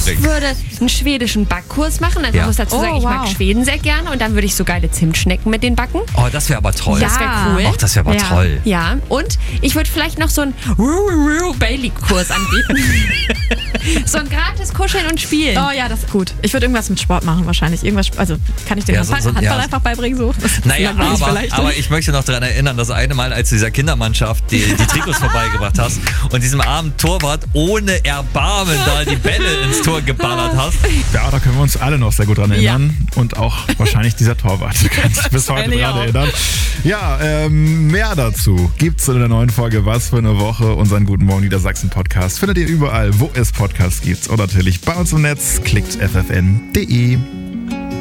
beibringen. Ich würde einen schwedischen Backkurs machen. Also ich muss dazu sagen, ich mag Schweden sehr gerne. Und dann würde ich so geile Zimtschnecken mit denen backen. Oh, das wäre aber toll. Das wäre cool. Oh, das wäre aber toll. Ja, und ich würde vielleicht noch so einen Bailey-Kurs anbieten. So ein gratis Kuscheln und Spielen. Oh ja, das ist gut. Ich würde irgendwas mit Sport machen wahrscheinlich. Irgendwas, also kann ich den Handball einfach beibringen? So? Naja, aber ich möchte noch daran erinnern, das eine Mal, als du dieser Kindermannschaft die Trikots vorbeigebracht hast und diesem armen Torwart ohne Erbarmen da die Bälle ins Tor geballert hast. Ja, da können wir uns alle noch sehr gut dran erinnern. Ja. Und auch wahrscheinlich dieser Torwart kann sich bis heute dran erinnern. Ja, mehr dazu gibt's in der neuen Folge Was für eine Woche. Unseren Guten Morgen Niedersachsen Podcast findet ihr überall, wo es Podcasts gibt. Und natürlich bei uns im Netz. Klickt ffn.de.